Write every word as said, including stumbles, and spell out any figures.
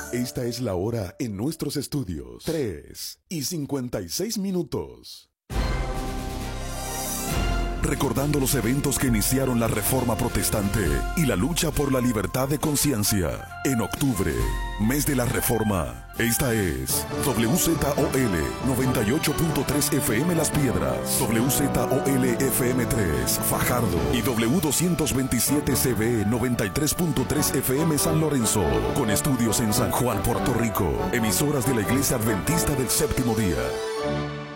Esta es la hora en nuestros estudios. tres y cincuenta y seis minutos. Recordando los eventos que iniciaron la Reforma Protestante y la lucha por la libertad de conciencia. En octubre, mes de la Reforma. Esta es W Z O L noventa y ocho punto tres F M Las Piedras, W Z O L F M tres Fajardo y W doscientos veintisiete C B noventa y tres punto tres F M San Lorenzo, con estudios en San Juan, Puerto Rico, emisoras de la Iglesia Adventista del Séptimo Día.